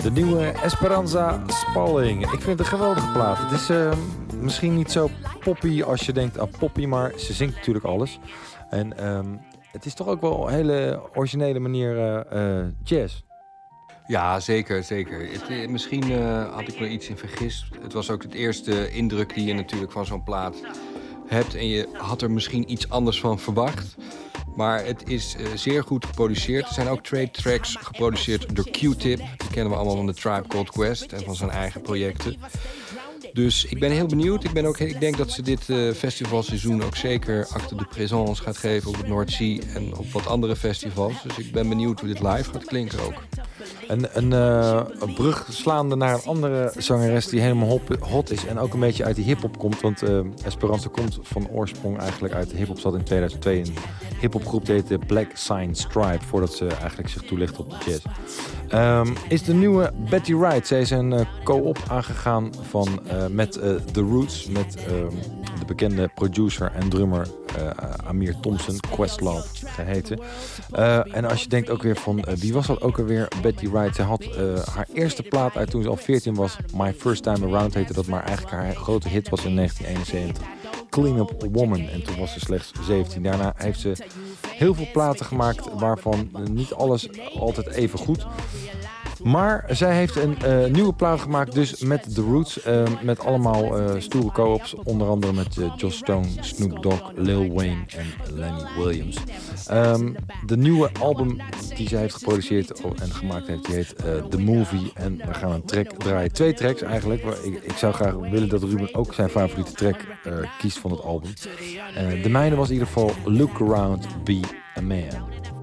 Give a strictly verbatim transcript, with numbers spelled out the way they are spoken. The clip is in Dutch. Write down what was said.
De nieuwe Esperanza Spalding. Ik vind het een geweldige plaat. Het is uh, misschien niet zo poppy als je denkt aan poppy, maar ze zingt natuurlijk alles. En um, het is toch ook wel een hele originele manier uh, uh, jazz. Ja, zeker, zeker. Het, misschien uh, had ik me iets in vergist. Het was ook het eerste indruk die je natuurlijk van zo'n plaat hebt. En je had er misschien iets anders van verwacht. Maar het is uh, zeer goed geproduceerd. Er zijn ook trade tracks geproduceerd door Q-Tip. Die kennen we allemaal van The Tribe Called Quest en van zijn eigen projecten. Dus ik ben heel benieuwd. Ik, ben ook, ik denk dat ze dit uh, festivalseizoen ook zeker Acte de Présence gaat geven op het Noordzee en op wat andere festivals. Dus ik ben benieuwd hoe dit live gaat klinken ook. Een, een, uh, een brug slaande naar een andere zangeres die helemaal hop, hot is en ook een beetje uit die hiphop komt. Want uh, Esperanza komt van oorsprong eigenlijk uit de hiphop. Zat in tweeduizend twee een hiphopgroep die heette Black Sign Stripe, voordat ze eigenlijk zich toelicht op de jazz. Um, is de nieuwe Betty Wright. Zij is een uh, co-op aangegaan van, uh, met uh, The Roots, met uh, de bekende producer en drummer uh, Amir Thompson, Questlove, zij heette. Uh, en als je denkt ook weer van, uh, wie was dat ook alweer? Betty Wright. Zij had uh, haar eerste plaat uit toen ze al veertien was. My First Time Around heette dat, maar eigenlijk haar grote hit was in negentien eenenzeventig. Clean Up Woman. En toen was ze slechts zeventien. Daarna heeft ze heel veel platen gemaakt, waarvan niet alles altijd even goed. Maar zij heeft een uh, nieuwe plaat gemaakt, dus met The Roots. Uh, met allemaal uh, stoere co-ops. Onder andere met uh, Joss Stone, Snoop Dogg, Lil Wayne en Lenny Williams. Um, de nieuwe album die zij heeft geproduceerd en gemaakt heeft, die heet uh, The Movie. En we gaan een track draaien. Twee tracks eigenlijk. Ik, ik zou graag willen dat Ruben ook zijn favoriete track uh, kiest van het album. Uh, de mijne was in ieder geval Look Around, Be a Man.